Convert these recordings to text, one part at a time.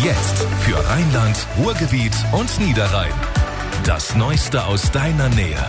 Jetzt für Rheinland, Ruhrgebiet und Niederrhein. Das Neueste aus deiner Nähe.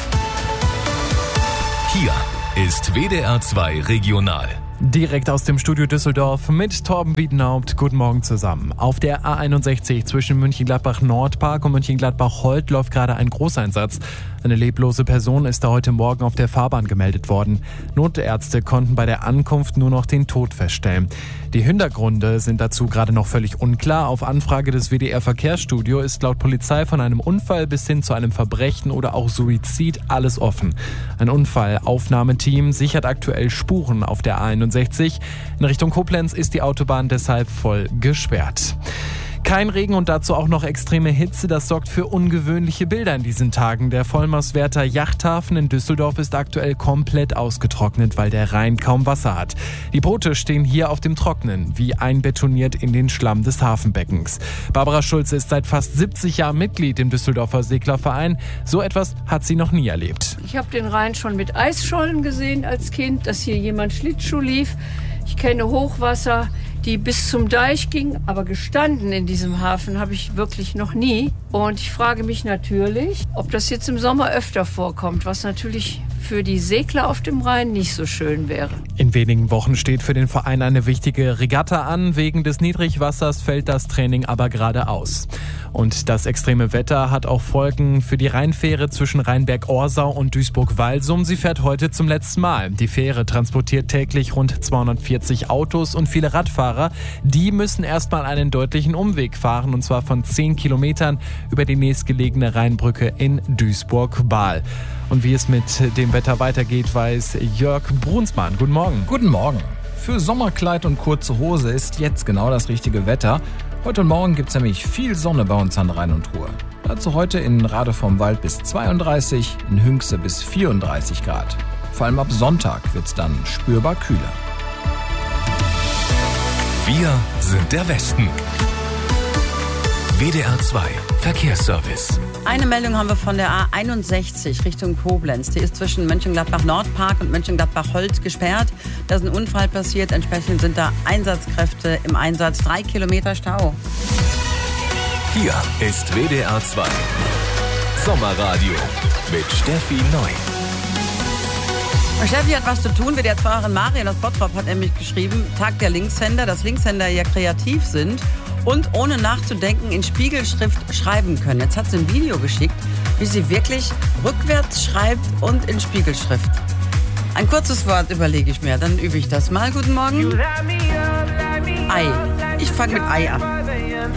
Hier ist WDR 2 Regional. Direkt aus dem Studio Düsseldorf mit Torben Wiedenhaupt. Guten Morgen zusammen. Auf der A61 zwischen Mönchengladbach-Nordpark und Mönchengladbach-Holt läuft gerade ein Großeinsatz. Eine leblose Person ist da heute Morgen auf der Fahrbahn gemeldet worden. Notärzte konnten bei der Ankunft nur noch den Tod feststellen. Die Hintergründe sind dazu gerade noch völlig unklar. Auf Anfrage des WDR-Verkehrsstudio ist laut Polizei von einem Unfall bis hin zu einem Verbrechen oder auch Suizid alles offen. Ein Unfallaufnahmeteam sichert aktuell Spuren auf der A61. In Richtung Koblenz ist die Autobahn deshalb voll gesperrt. Kein Regen und dazu auch noch extreme Hitze, das sorgt für ungewöhnliche Bilder in diesen Tagen. Der Vollmaßwerter Yachthafen in Düsseldorf ist aktuell komplett ausgetrocknet, weil der Rhein kaum Wasser hat. Die Boote stehen hier auf dem Trocknen, wie einbetoniert in den Schlamm des Hafenbeckens. Barbara Schulze ist seit fast 70 Jahren Mitglied im Düsseldorfer Seglerverein. So etwas hat sie noch nie erlebt. Ich habe den Rhein schon mit Eisschollen gesehen als Kind, dass hier jemand Schlittschuh lief. Ich kenne Hochwasser, die bis zum Deich ging, aber gestanden in diesem Hafen habe ich wirklich noch nie. Und ich frage mich natürlich, ob das jetzt im Sommer öfter vorkommt, was natürlich für die Segler auf dem Rhein nicht so schön wäre. In wenigen Wochen steht für den Verein eine wichtige Regatta an. Wegen des Niedrigwassers fällt das Training aber gerade aus. Und das extreme Wetter hat auch Folgen für die Rheinfähre zwischen Rheinberg-Orsau und Duisburg-Walsum. Sie fährt heute zum letzten Mal. Die Fähre transportiert täglich rund 240 Autos und viele Radfahrer. Die müssen erstmal einen deutlichen Umweg fahren, und zwar von 10 Kilometern über die nächstgelegene Rheinbrücke in Duisburg-Bahl. Und wie es mit dem Wetter weitergeht, weiß Jörg Brunsmann. Guten Morgen. Guten Morgen. Für Sommerkleid und kurze Hose ist jetzt genau das richtige Wetter. Heute und morgen gibt es nämlich viel Sonne bei uns an Rhein und Ruhr. Dazu heute in Rade vom Wald bis 32, in Hünxe bis 34 Grad. Vor allem ab Sonntag wird es dann spürbar kühler. Wir sind der Westen. WDR 2 Verkehrsservice. Eine Meldung haben wir von der A61 Richtung Koblenz. Die ist zwischen Mönchengladbach-Nordpark und Mönchengladbach-Holt gesperrt. Da ist ein Unfall passiert. Entsprechend sind da Einsatzkräfte im Einsatz. 3 Kilometer Stau. Hier ist WDR 2 Sommerradio mit Steffi Neu. Steffi hat was zu tun. WDR 2-Fahrerin Marion aus Bottrop hat nämlich geschrieben, Tag der Linkshänder, dass Linkshänder ja kreativ sind und ohne nachzudenken in Spiegelschrift schreiben können. Jetzt hat sie ein Video geschickt, wie sie wirklich rückwärts schreibt und in Spiegelschrift. Ein kurzes Wort überlege ich mir, dann übe ich das mal. Guten Morgen. Ei. Ich fange mit Ei an.